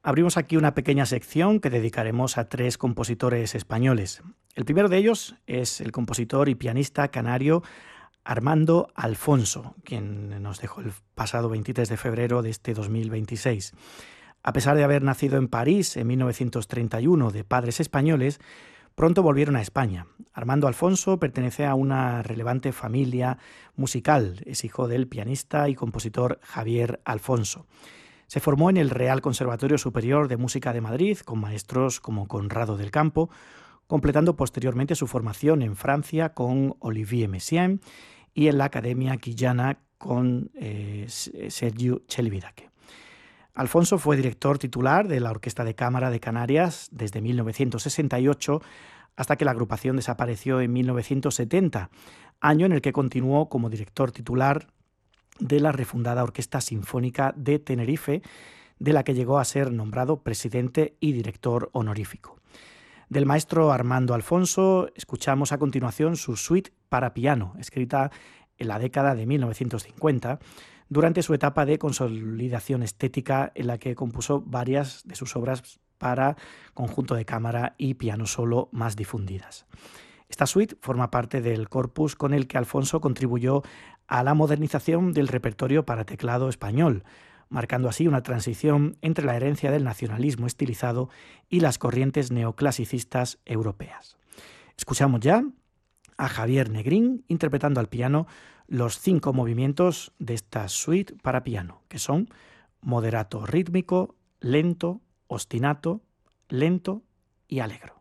Abrimos aquí una pequeña sección que dedicaremos a tres compositores españoles. El primero de ellos es el compositor y pianista canario Armando Alfonso, quien nos dejó el pasado 23 de febrero de este 2026. A pesar de haber nacido en París en 1931 de padres españoles, pronto volvieron a España. Armando Alfonso pertenece a una relevante familia musical. Es hijo del pianista y compositor Javier Alfonso. Se formó en el Real Conservatorio Superior de Música de Madrid con maestros como Conrado del Campo, completando posteriormente su formación en Francia con Olivier Messiaen y en la Academia Quillana con Sergiu Celibidache. Alfonso fue director titular de la Orquesta de Cámara de Canarias desde 1968 hasta que la agrupación desapareció en 1970, año en el que continuó como director titular de la refundada Orquesta Sinfónica de Tenerife, de la que llegó a ser nombrado presidente y director honorífico. Del maestro Armando Alfonso escuchamos a continuación su suite para piano, escrita en la década de 1950, durante su etapa de consolidación estética en la que compuso varias de sus obras para conjunto de cámara y piano solo más difundidas. Esta suite forma parte del corpus con el que Alfonso contribuyó a la modernización del repertorio para teclado español, marcando así una transición entre la herencia del nacionalismo estilizado y las corrientes neoclasicistas europeas. Escuchamos ya a Javier Negrín interpretando al piano los 5 movimientos de esta suite para piano, que son moderato rítmico, lento, ostinato, lento y alegro.